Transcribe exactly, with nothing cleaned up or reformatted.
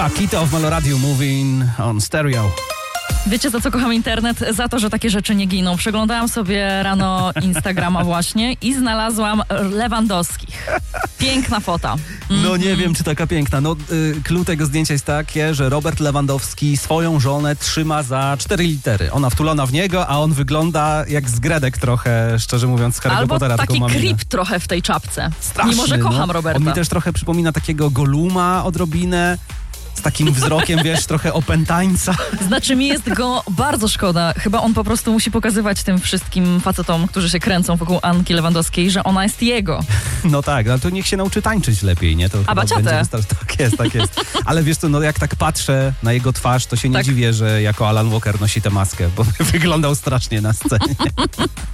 Akita of Meloradio Moving on Stereo. Wiecie, za co kocham internet? Za to, że takie rzeczy nie giną. Przeglądałam sobie rano Instagrama właśnie i znalazłam Lewandowskich. Piękna fota. Mm-hmm. No nie wiem, czy taka piękna. No, y, clue tego zdjęcia jest takie, że Robert Lewandowski swoją żonę trzyma za cztery litery. Ona wtulona w niego, a on wygląda jak zgredek trochę, szczerze mówiąc, z Harry'ego Albo Pottera. taki creep trochę w tej czapce. Straszny, mimo że kocham no. Roberta. On mi też trochę przypomina takiego Goluma odrobinę. Z takim wzrokiem, wiesz, trochę opętańca. Znaczy mi jest go bardzo szkoda. Chyba on po prostu musi pokazywać tym wszystkim facetom, którzy się kręcą wokół Anki Lewandowskiej, że ona jest jego. No tak, ale to niech się nauczy tańczyć lepiej, nie? To A baciatę. Tak jest, tak jest. Ale wiesz co, no jak tak patrzę na jego twarz, to się nie tak. dziwię, że jako Alan Walker nosi tę maskę, bo wyglądał strasznie na scenie.